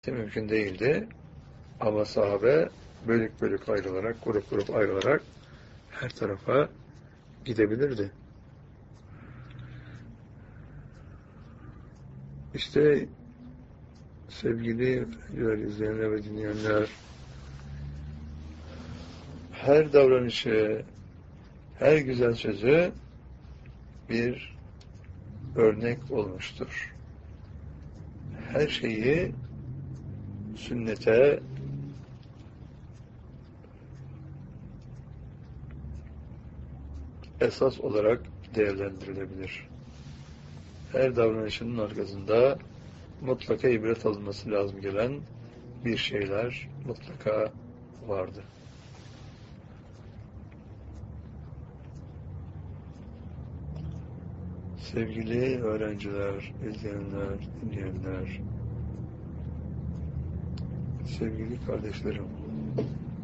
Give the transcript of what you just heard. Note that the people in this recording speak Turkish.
mümkün değildi. Ama sahabe bölük bölük ayrılarak, grup grup ayrılarak her tarafa gidebilirdi. İşte sevgili izleyenler ve dinleyenler, her davranışı, her güzel sözü bir örnek olmuştur. Her şeyi sünnete esas olarak değerlendirilebilir. Her davranışının arkasında mutlaka ibret alınması lazım gelen bir şeyler mutlaka vardı. Sevgili öğrenciler, izleyenler, dinleyenler, sevgili kardeşlerim,